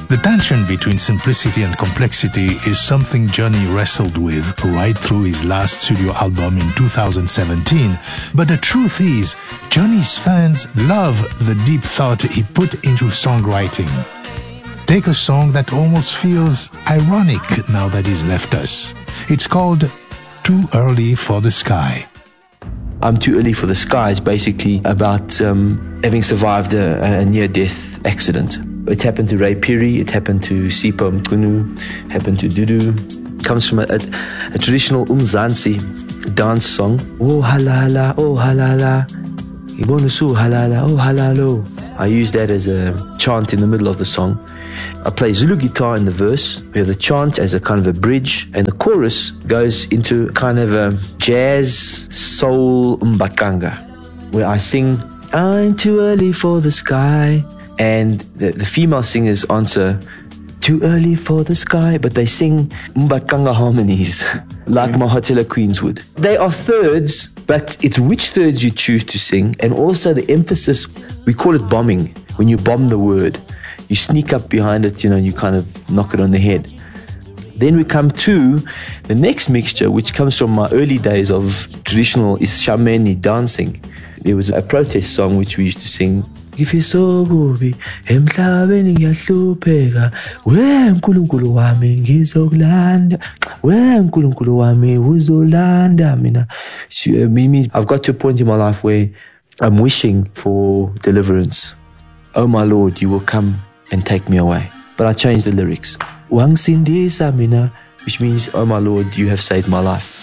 The tension between simplicity and complexity is something Johnny wrestled with right through his last studio album in 2017. But the truth is, Johnny's fans love the deep thought he put into songwriting. Take a song that almost feels ironic now that he's left us. It's called Too Early for the Sky. I'm Too Early for the Sky is basically about having survived a near-death accident. It happened to Ray Phiri, it happened to Sipho Mchunu, happened to Dudu. It comes from a traditional Umzansi dance song. Oh halala, oh halala, ibonusu halala, oh halalo. I use that as a chant in the middle of the song. I play Zulu guitar in the verse. We have the chant as a kind of a bridge, and the chorus goes into kind of a jazz soul mbaqanga, where I sing, I'm too early for the sky. And the female singers answer, too early for the sky, but they sing mbaqanga harmonies, like Mahotela Queens would. They are thirds, but it's which thirds you choose to sing, and also the emphasis, we call it bombing, when you bomb the word. You sneak up behind it, and you kind of knock it on the head. Then we come to the next mixture, which comes from my early days of traditional Ishameni dancing. There was a protest song which we used to sing. Ngifisokubi emhlabeni ngiyahlupheka weNkulunkulu wami ngizokulanda weNkulunkulu wami uzolanda mina. Means I've got to a point in my life where I'm wishing for deliverance. Oh my Lord, you will come and take me away. But I changed the lyrics. Wangsindisa mina, which means, oh my Lord, you have saved my life.